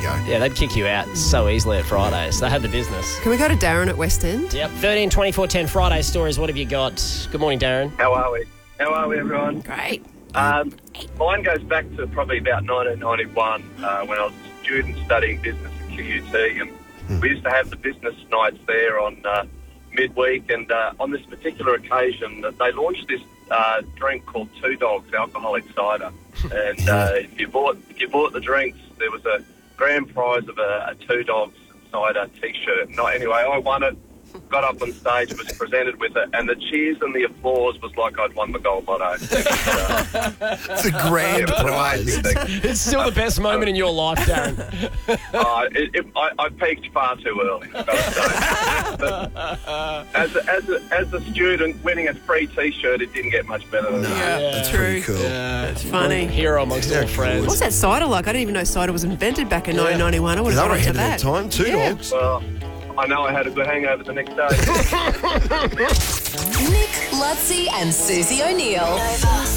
go. Yeah, they'd kick you out so easily at Fridays. They had the business. Can we go to Darren at West End? Yep. 13 24 10 Friday stories. What have you got? Good morning, Darren. How are we? How are we, everyone? Great. Mine goes back to probably about 1991 when I was a student studying business at QUT, and we used to have the business nights there on midweek. And on this particular occasion, they launched this drink called Two Dogs alcoholic cider. And if you bought the drinks, there was a grand prize of a Two Dogs cider T-shirt. Anyway, I won it. Got up on stage, was presented with it, and the cheers and the applause was like I'd won the gold lotto. It's a grand prize. It's still the best moment in your life, Darren. I peaked far too early. I've got to say. But as a student, winning a free T-shirt, it didn't get much better than that. Yeah, That's true. pretty cool. It's funny. Hero amongst all friends. What's that cider like? I didn't even know cider was invented back in 1991. I would They have were gone into ahead that. of their time. Two Dogs. Well, I know I had a good hangover the next day. Nick, Lutzi and Susie O'Neill.